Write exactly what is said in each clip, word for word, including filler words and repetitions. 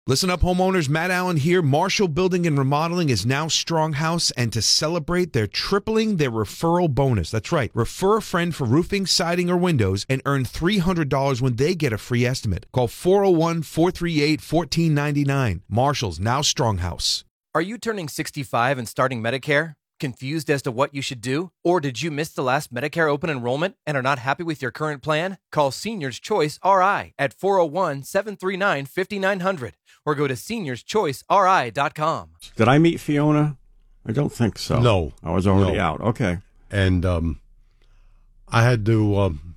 Listen up, homeowners. Matt Allen here. Marshall Building and Remodeling is now Stronghouse, and to celebrate, they're tripling their referral bonus. That's right. Refer a friend for roofing, siding, or windows and earn three hundred dollars when they get a free estimate. Call four oh one, four three eight, one four nine nine. Marshall's now Stronghouse. Are you turning sixty-five and starting Medicare? Confused as to what you should do? Or did you miss the last Medicare open enrollment and are not happy with your current plan? Call Seniors Choice R I at four oh one, seven three nine, five nine zero zero or go to seniors choice r i dot com. Did I meet Fiona? I don't think so. No. I was already no. out. Okay. And um, I had to um,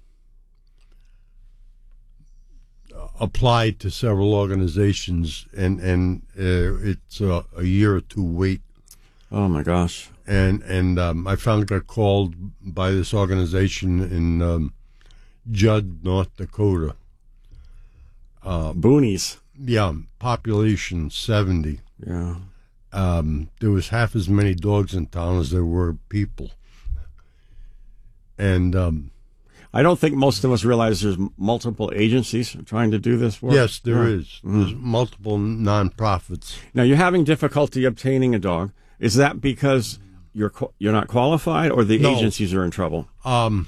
apply to several organizations, and, and uh, it's uh, a year or two wait. Oh, my gosh. And and um, I finally got called by this organization in um, Judd, North Dakota. Uh, Boonies. Yeah, population seventy. Yeah. Um, there was half as many dogs in town as there were people. And um, I don't think most of us realize there's multiple agencies trying to do this work. yes, there Yeah. is. Mm-hmm. There's multiple nonprofits. Now, you're having difficulty obtaining a dog. Is that because you're qu- you're not qualified, or the No. agencies are in trouble? Um,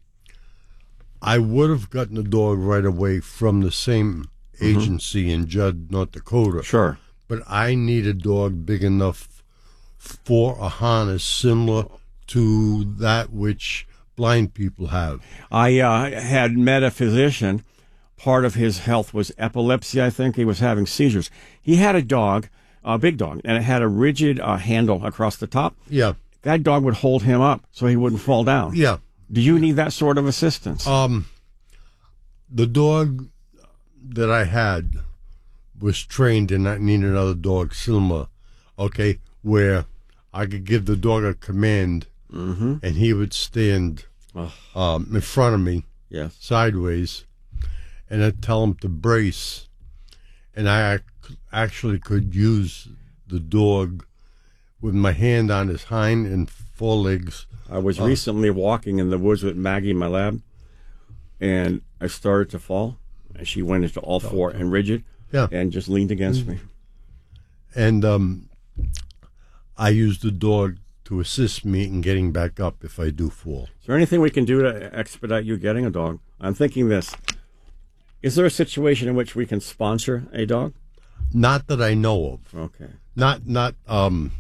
I would have gotten a dog right away from the same agency in Judd, North Dakota. Sure. But I need a dog big enough for a harness similar to that which blind people have. I uh, had met a physician. Part of his health was epilepsy, I think. He was having seizures. He had a dog, a big dog, and it had a rigid uh, handle across the top. Yeah. That dog would hold him up so he wouldn't fall down. Yeah. Do you need that sort of assistance? Um, the dog that I had was trained, and I need another dog similar, okay, where I could give the dog a command, mm-hmm. and he would stand Oh. um, in front of me, Yes. sideways, and I'd tell him to brace, and I ac- actually could use the dog with my hand on his hind and forelegs. I was Uh, recently walking in the woods with Maggie, my lab, and I started to fall, and she went into all four and rigid, Yeah. and just leaned against me. And um, I use the dog to assist me in getting back up if I do fall. Is there anything we can do to expedite you getting a dog? I'm thinking this. Is there a situation in which we can sponsor a dog? Not that I know of. Okay. Not, not, um,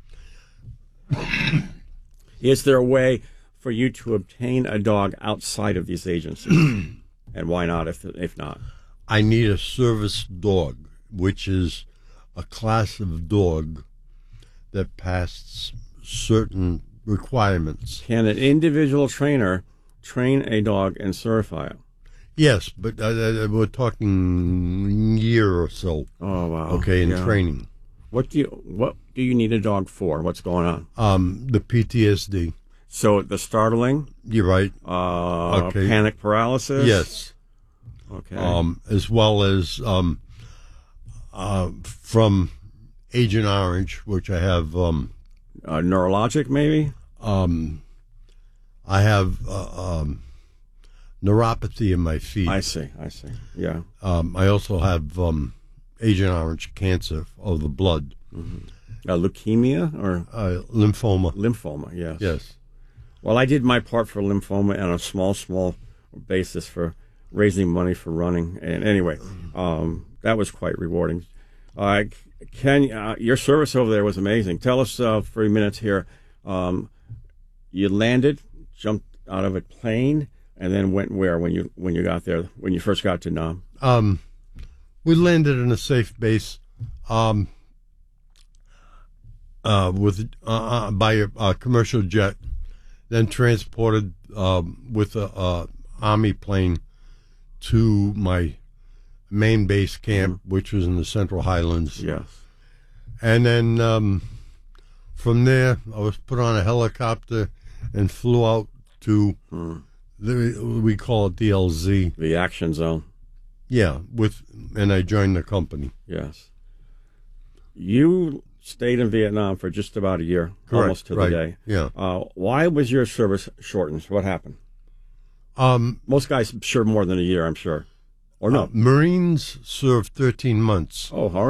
Is there a way for you to obtain a dog outside of these agencies? And why not, if if not? I need a service dog, which is a class of dog that passes certain requirements. Can an individual trainer train a dog and certify it? Yes, but uh, uh, we're talking year or so. Oh, wow. Okay, in Yeah. training. What do you what do you need a dog for? What's going on? Um, the P T S D. So the startling, You're right. uh, Okay. panic paralysis. Yes. Okay. Um, as well as um, uh, from Agent Orange, which I have. Um, uh, neurologic, maybe. um, I have uh, um, neuropathy in my feet. I see. I see. Yeah. Um, I also have um, Agent Orange cancer of the blood, Uh, leukemia or uh, lymphoma. lymphoma. Yes. Yes. Well, I did my part for lymphoma on a small, small basis for raising money for running. And anyway, um, that was quite rewarding. Uh, Ken, uh, your service over there was amazing. Tell us uh, for a minute here. Um, you landed, jumped out of a plane, and then went where when you when you got there? When you first got to Nam? Um, we landed in a safe base. Um, uh, with uh, uh, by a, a commercial jet, then transported um, with a, a army plane to my main base camp, which was in the Central Highlands. Yes. And then um, from there, I was put on a helicopter and flew out to Mm. the, we call it D L Z. The action zone. Yeah, with and I joined the company. Yes. You stayed in Vietnam for just about a year, Correct, almost to right, the day. yeah. Uh, why was your service shortened? What happened? Um, Most guys serve more than a year, I'm sure. Or no? uh, Marines served thirteen months. Oh, all